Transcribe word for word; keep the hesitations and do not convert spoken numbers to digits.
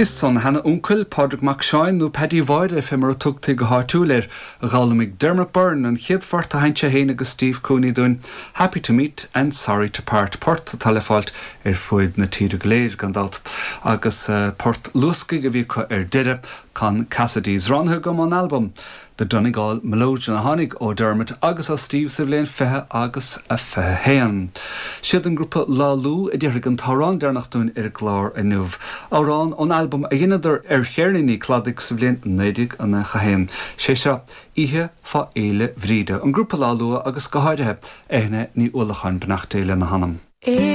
Is son hanna uncle Padraig McShine nó Paddy Voide femar tugtaí go háúléir a gálamig Dermot Byrne an chiadfort a haintse héine agus Steve Cooney dún. Happy to meet and sorry to part. Port a talefalt ar fuid na tíre gléir gandalt. Agus uh, Port Lusca go bhí ar deire can Cassidy's Ronhug am an album. The Donegal Melodian a Honig ó Dermot agus a Steve Sivléin fethe agus a fethe héan. Siad an grúpa lá lú a dtíirigh an tárán déarnachtún ar glár a nuamh. Árán an album a dhéanaidir ar chéirnaí cladig Sivléin nédig an a chahéan. Sé seo ihe fá éile bhríde. An grúpa lá lua agus go háirithe éithne ní ulachan benachtaile na hanam.